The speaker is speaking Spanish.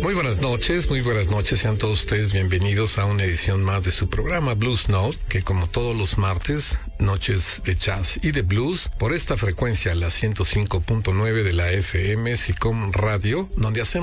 Muy buenas noches, sean todos ustedes bienvenidos a una edición más de su programa Blues Note, que como todos los martes, noches de jazz y de blues, por esta frecuencia, la 105.9 de la FM SICOM Radio, donde hacemos